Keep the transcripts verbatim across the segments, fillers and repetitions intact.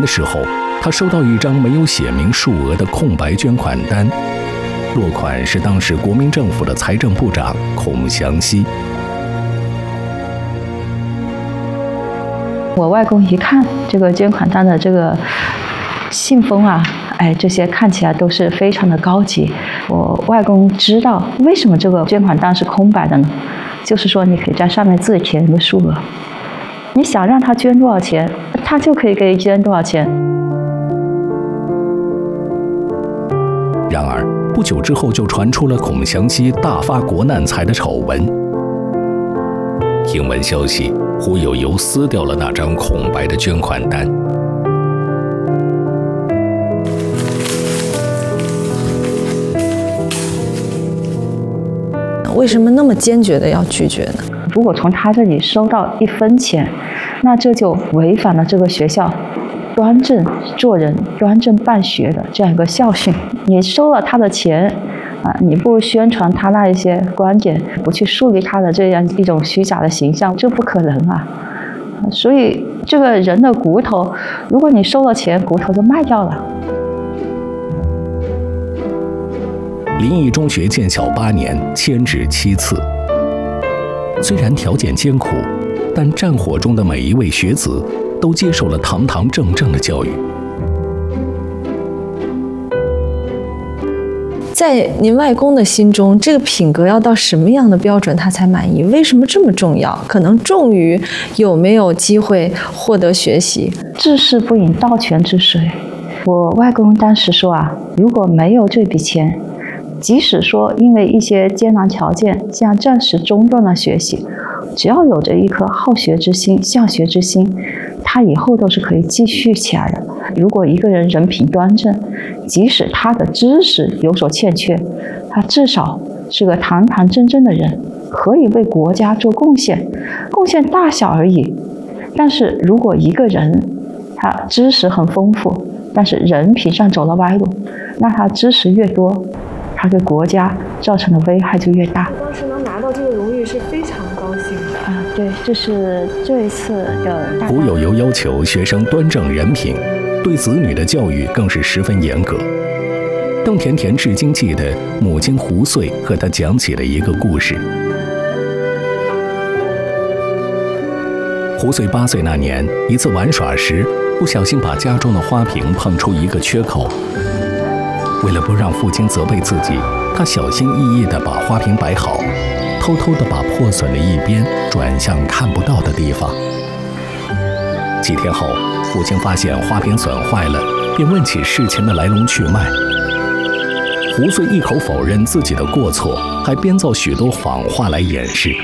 的时候，他收到一张没有写明数额的空白捐款单，落款是当时国民政府的财政部长孔祥熙。 我外公一看这个捐款单的这个信封啊，哎，这些看起来都是非常的高级。我外公知道为什么这个捐款单是空白的呢？就是说你可以在上面自己填一个数额，你想让他捐多少钱，他就可以给你捐多少钱。 然而不久之后就传出了孔祥熙大发国难财的丑闻。听闻消息，胡有油撕掉了那张空白的捐款单。 为什么那么坚决的要拒绝呢？ 如果从他这里收到一分钱，那这就违反了这个学校端正做人、端正办学的这样一个校训。你收了他的钱啊，你不宣传他那一些观点，不去树立他的这样一种虚假的形象，这不可能啊。所以这个人的骨头，如果你收了钱，骨头就卖掉了。 临沂中学建校八年，迁至七次。虽然条件艰苦，但战火中的每一位学子都接受了堂堂正正的教育。 在您外公的心中，这个品格要到什么样的标准他才满意？为什么这么重要？可能重于有没有机会获得学习。 治世不饮盗泉之水。我外公当时说啊，如果没有这笔钱，即使说因为一些艰难条件，这样暂时中断了学习，只要有着一颗好学之心、向学之心，他以后都是可以继续起来的。如果一个人人品端正，即使他的知识有所欠缺，他至少是个堂堂正正的人，可以为国家做贡献，贡献大小而已。但是如果一个人他知识很丰富，但是人品上走了歪路，那他知识越多，他对国家造成的危害就越大。 当时能拿到这个荣誉是非常高兴的啊，对，这是这一次的。 胡有油要求学生端正人品，对子女的教育更是十分严格。邓甜甜至今记得母亲胡穗和她讲起了一个故事。胡穗八岁那年，一次玩耍时，不小心把家中的花瓶碰出一个缺口。为了不让父亲责备自己，他小心翼翼地把花瓶摆好，偷偷地把破损的一边转向看不到的地方。几天后，父亲发现花瓶损坏了，便问起事情的来龙去脉。胡穗一口否认自己的过错，还编造许多谎话来掩饰。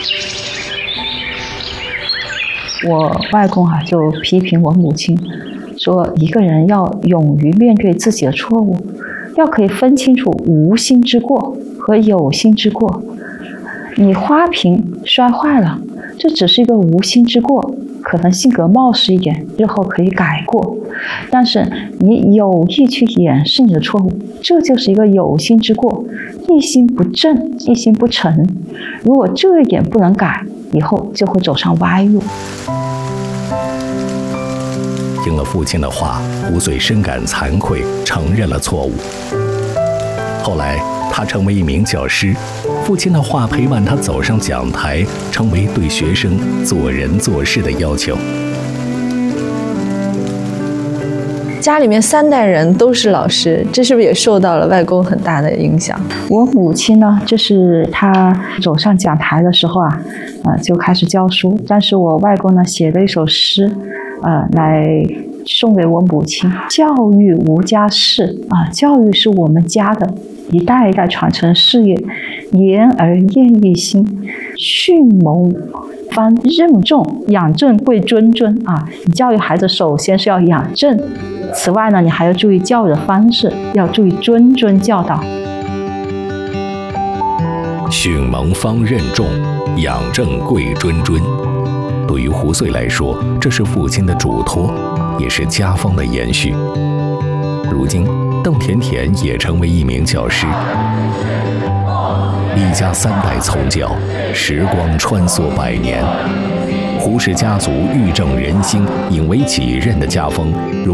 我外公啊，就批评我母亲，说一个人要勇于面对自己的错误，要可以分清楚无心之过和有心之过。你花瓶摔坏了，这只是一个无心之过，可能性格冒失一点，日后可以改过。但是你有意去掩饰你的错误，这就是一个有心之过，一心不正，一心不诚。如果这一点不能改，以后就会走上歪路。 听了父亲的话，胡穗深感惭愧，承认了错误。后来他成为一名教师，父亲的话陪伴他走上讲台，成为对学生做人做事的要求。 家里面三代人都是老师，这是不是也受到了外公很大的影响？ 我母亲呢，就是她走上讲台的时候啊，呃，就开始教书。但是我外公呢，写了一首诗，呃，来送给我母亲。教育无家事啊，教育是我们家的一代一代传承事业。言而厌一心，训谋方任重，养正贵谆谆啊！你教育孩子，首先是要养正。此外呢，你还要注意教育的方式，要注意谆谆教导。 训蒙方任重，养正贵谆谆。对于胡穗来说，这是父亲的嘱托，也是家风的延续。如今，邓甜甜也成为一名教师。一家三代从教，时光穿梭百年，胡氏家族育正人心、引为己任的家风